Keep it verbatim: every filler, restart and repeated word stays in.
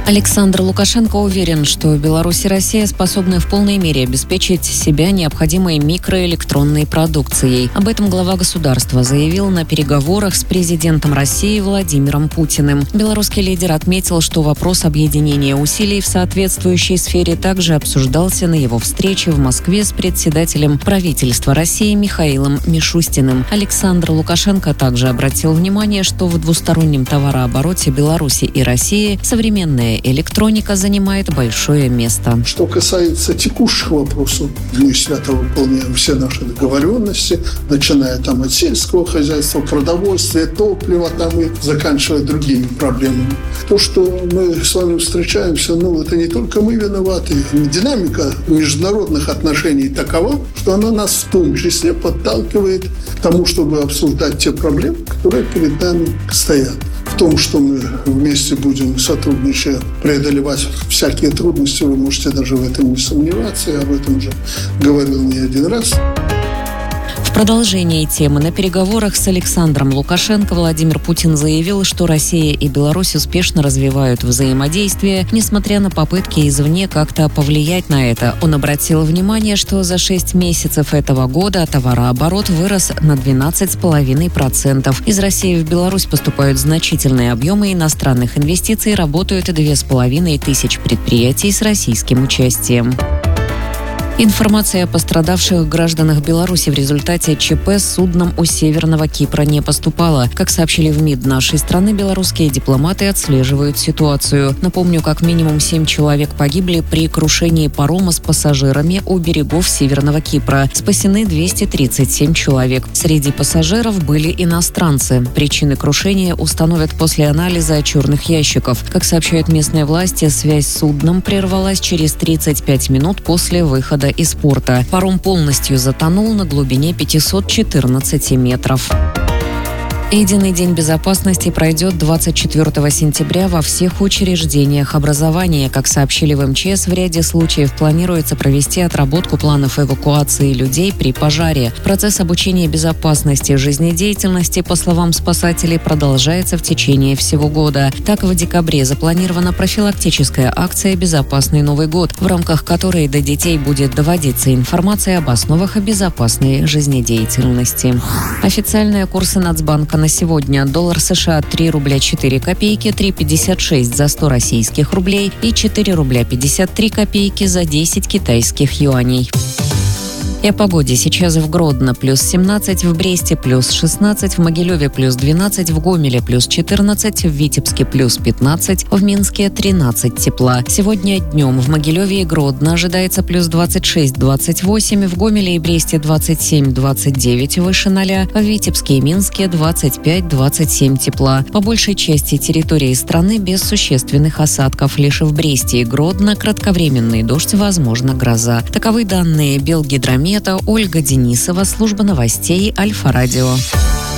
Александр Лукашенко уверен, что Беларусь и Россия способны в полной мере обеспечить себя необходимой микроэлектронной продукцией. Об этом глава государства заявил на переговорах с президентом России Владимиром Путиным. Белорусский лидер отметил, что вопрос объединения усилий в соответствующей сфере также обсуждался на его встрече в Москве с председателем правительства России Михаилом Мишустиным. Александр Лукашенко также обратил внимание, что в двустороннем товарообороте Беларуси и России современная электроника занимает большое место. Что касается текущих вопросов, мы свято выполняем все наши договоренности, начиная там от сельского хозяйства, продовольствия, топлива, там и заканчивая другими проблемами. То, что мы с вами встречаемся, ну, это не только мы виноваты. Динамика международных отношений такова, что она нас в том числе подталкивает к тому, чтобы обсуждать те проблемы, которые перед нами стоят. В том, что мы вместе будем сотрудничать, преодолевать всякие трудности, вы можете даже в этом не сомневаться. Я об этом уже говорил не один раз. В продолжении темы на переговорах с Александром Лукашенко Владимир Путин заявил, что Россия и Беларусь успешно развивают взаимодействие, несмотря на попытки извне как-то повлиять на это. Он обратил внимание, что за шесть месяцев этого года товарооборот вырос на двенадцать целых пять десятых процента. Из России в Беларусь поступают значительные объемы иностранных инвестиций, работают две с половиной тысячи предприятий с российским участием. Информация о пострадавших гражданах Беларуси в результате ЧП с судном у Северного Кипра не поступала. Как сообщили в МИД нашей страны, белорусские дипломаты отслеживают ситуацию. Напомню, как минимум семь человек погибли при крушении парома с пассажирами у берегов Северного Кипра. Спасены двести тридцать семь человек. Среди пассажиров были иностранцы. Причины крушения установят после анализа черных ящиков. Как сообщают местные власти, связь с судном прервалась через тридцать пять минут после выхода из порта. Паром полностью затонул на глубине пятьсот четырнадцать метров. Единый день безопасности пройдет двадцать четвёртого сентября во всех учреждениях образования. Как сообщили в МЧС, в ряде случаев планируется провести отработку планов эвакуации людей при пожаре. Процесс обучения безопасности жизнедеятельности, по словам спасателей, продолжается в течение всего года. Так, в декабре запланирована профилактическая акция «Безопасный Новый год», в рамках которой до детей будет доводиться информация об основах безопасной жизнедеятельности. Официальные курсы Нацбанка на сегодня: доллар США три рубля четыре копейки, три пятьдесят шесть за сто российских рублей и четыре рубля пятьдесят три копейки за десять китайских юаней. И о погоде. Сейчас в Гродно плюс семнадцать, в Бресте плюс шестнадцать, в Могилеве плюс двенадцать, в Гомеле плюс четырнадцать, в Витебске плюс пятнадцать, в Минске тринадцать тепла. Сегодня днем в Могилеве и Гродно ожидается плюс двадцать шесть - двадцать восемь, в Гомеле и Бресте двадцать семь - двадцать девять выше ноля, в Витебске и Минске двадцать пять - двадцать семь тепла. По большей части территории страны без существенных осадков. Лишь в Бресте и Гродно кратковременный дождь, возможно гроза. Таковы данные Белгидромета. Ольга Денисова, служба новостей Альфа-Радио.